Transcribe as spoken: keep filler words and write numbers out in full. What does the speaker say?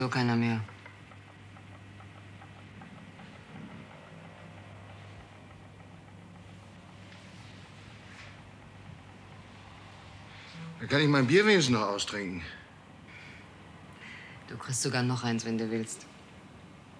So keiner mehr. Da kann ich mein Bier wenigstens noch austrinken. Du kriegst sogar noch eins, wenn du willst.